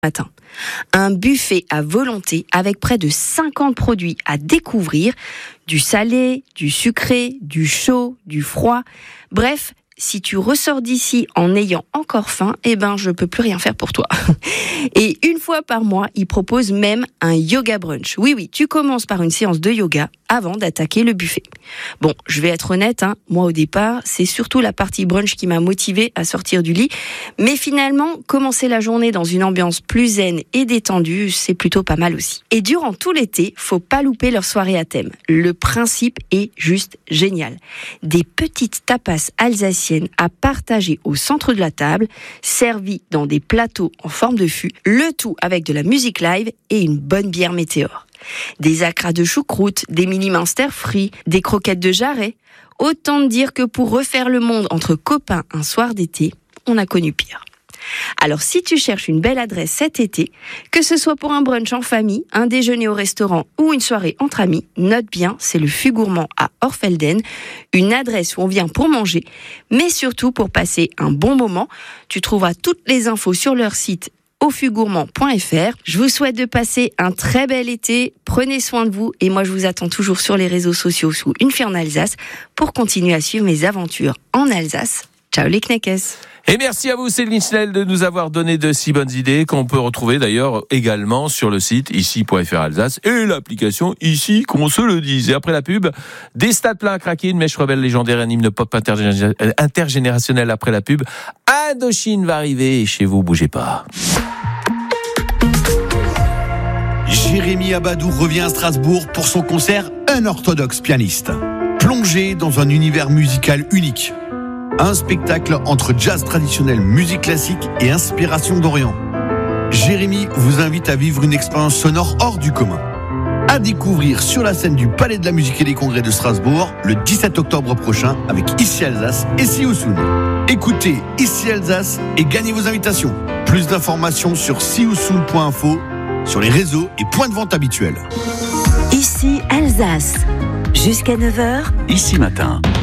Matin. Un buffet à volonté avec près de 50 produits à découvrir, du salé, du sucré, du chaud, du froid. Bref, si tu ressors d'ici en ayant encore faim, je peux plus rien faire pour toi. Et une fois par mois, ils proposent même un yoga brunch. Oui, tu commences par une séance de yoga avant d'attaquer le buffet. Bon, je vais être honnête, moi au départ, c'est surtout la partie brunch qui m'a motivée à sortir du lit. Mais finalement, commencer la journée dans une ambiance plus zen et détendue, c'est plutôt pas mal aussi. Et durant tout l'été, faut pas louper leur soirée à thème. Le principe est juste génial. Des petites tapas alsaciennes à partager au centre de la table, servies dans des plateaux en forme de fût, le tout avec de la musique live et une bonne bière Météor. Des acras de choucroute, des mini Munster frits, des croquettes de jarret. Autant dire que pour refaire le monde entre copains un soir d'été, on a connu pire. Alors si tu cherches une belle adresse cet été, que ce soit pour un brunch en famille, un déjeuner au restaurant ou une soirée entre amis, note bien, c'est le Fût Gourmand à Orfelden, une adresse où on vient pour manger, mais surtout pour passer un bon moment. Tu trouveras toutes les infos sur leur site aufûtgourmand.fr. Je vous souhaite de passer un très bel été, prenez soin de vous et moi je vous attends toujours sur les réseaux sociaux sous Une fille en Alsace pour continuer à suivre mes aventures en Alsace. Ciao les kneckes. Et merci à vous Céline Schnell de nous avoir donné de si bonnes idées qu'on peut retrouver d'ailleurs également sur le site ici.fr Alsace et l'application ici qu'on se le dise. Et après la pub, des stades pleins à craquer, une mèche rebelle légendaire, un hymne pop intergénérationnel après la pub. Indochine va arriver chez vous, bougez pas. Jérémy Abadou revient à Strasbourg pour son concert Un orthodoxe pianiste. Plongé dans un univers musical unique. Un spectacle entre jazz traditionnel, musique classique et inspiration d'Orient. Jérémy vous invite à vivre une expérience sonore hors du commun. À découvrir sur la scène du Palais de la Musique et des Congrès de Strasbourg le 17 octobre prochain avec Ici Alsace et Sioussoun. Écoutez Ici Alsace et gagnez vos invitations. Plus d'informations sur sioussoun.info, sur les réseaux et points de vente habituels. Ici Alsace, jusqu'à 9h. Ici matin.